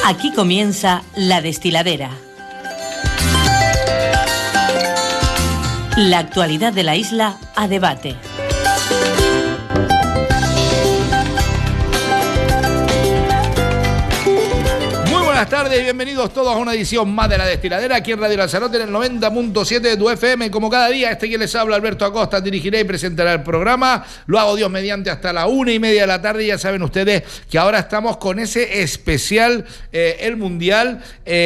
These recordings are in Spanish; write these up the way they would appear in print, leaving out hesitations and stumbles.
Aquí comienza La Destiladera. La actualidad de la isla a debate. Buenas tardes y bienvenidos todos a una edición más de La Destiladera aquí en Radio Lanzarote en el 90.7 de tu FM. Como cada día, quien les habla, Alberto Acosta, dirigiré y presentaré el programa. Lo hago Dios mediante hasta la 1:30 de la tarde. Ya saben ustedes que ahora estamos con ese especial, el Mundial,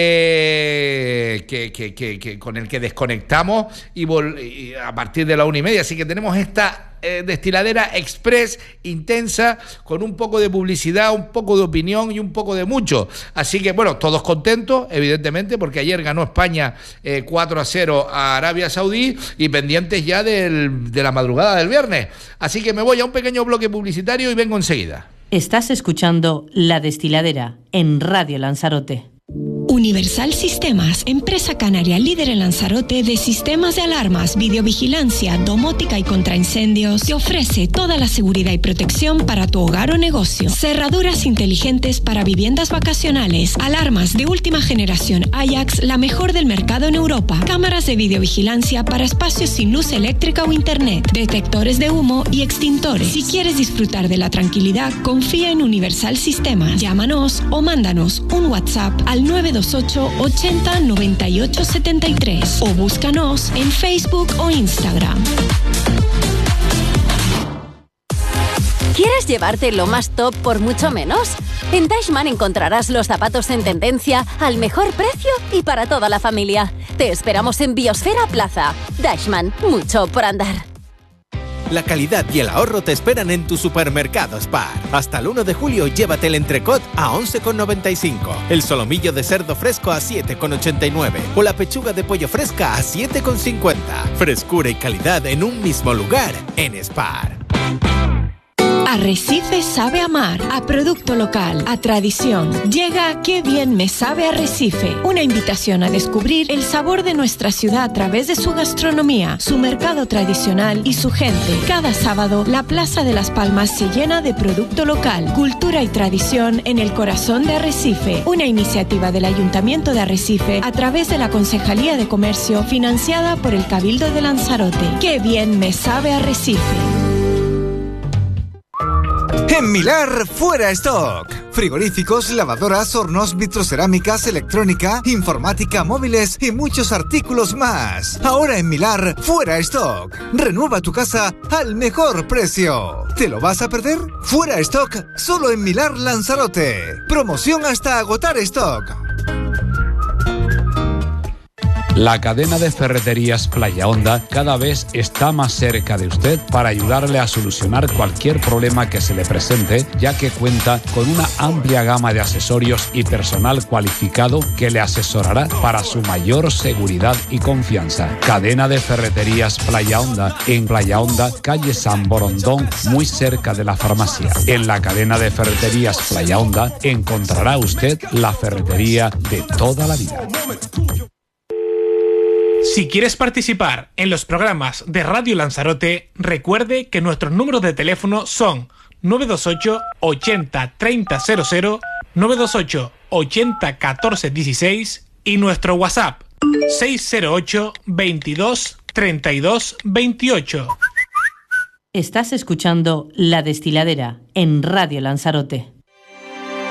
con el que desconectamos y a partir de la 1:30. Así que tenemos esta destiladera express, intensa, con un poco de publicidad, un poco de opinión y un poco de mucho. Así que, bueno, todos contentos, evidentemente, porque ayer ganó España 4-0 a Arabia Saudí y pendientes ya de la madrugada del viernes. Así que me voy a un pequeño bloque publicitario y vengo enseguida. Estás escuchando La Destiladera en Radio Lanzarote. Universal Sistemas, empresa canaria líder en Lanzarote de sistemas de alarmas, videovigilancia, domótica y contraincendios, te ofrece toda la seguridad y protección para tu hogar o negocio. Cerraduras inteligentes para viviendas vacacionales, alarmas de última generación Ajax, la mejor del mercado en Europa, cámaras de videovigilancia para espacios sin luz eléctrica o internet, detectores de humo y extintores. Si quieres disfrutar de la tranquilidad, confía en Universal Sistemas. Llámanos o mándanos un WhatsApp al 928 80 98 73 o búscanos en Facebook o Instagram. ¿Quieres llevarte lo más top por mucho menos? En Deichmann encontrarás los zapatos en tendencia al mejor precio y para toda la familia. Te esperamos en Biosfera Plaza. Deichmann, mucho por andar. La calidad y el ahorro te esperan en tu supermercado Spar. Hasta el 1 de julio llévate el entrecot a 11,95, el solomillo de cerdo fresco a 7,89 o la pechuga de pollo fresca a 7,50. Frescura y calidad en un mismo lugar en Spar. Arrecife sabe amar, a producto local, a tradición. Llega Qué bien me sabe Arrecife, una invitación a descubrir el sabor de nuestra ciudad a través de su gastronomía, su mercado tradicional y su gente. Cada sábado, la Plaza de las Palmas se llena de producto local, cultura y tradición en el corazón de Arrecife, una iniciativa del Ayuntamiento de Arrecife a través de la Concejalía de Comercio financiada por el Cabildo de Lanzarote. Qué bien me sabe Arrecife. En Milar, fuera stock. Frigoríficos, lavadoras, hornos, vitrocerámicas, electrónica, informática, móviles y muchos artículos más. Ahora en Milar, fuera stock. Renueva tu casa al mejor precio. ¿Te lo vas a perder? Fuera stock, solo en Milar Lanzarote. Promoción hasta agotar stock. La cadena de ferreterías Playa Honda cada vez está más cerca de usted para ayudarle a solucionar cualquier problema que se le presente, ya que cuenta con una amplia gama de accesorios y personal cualificado que le asesorará para su mayor seguridad y confianza. Cadena de ferreterías Playa Honda, en Playa Honda, calle San Borondón, muy cerca de la farmacia. En la cadena de ferreterías Playa Honda encontrará usted la ferretería de toda la vida. Si quieres participar en los programas de Radio Lanzarote, recuerde que nuestros números de teléfono son 928 80 30 00, 928 80 14 16 y nuestro WhatsApp 608 22 32 28. Estás escuchando La Destiladera en Radio Lanzarote.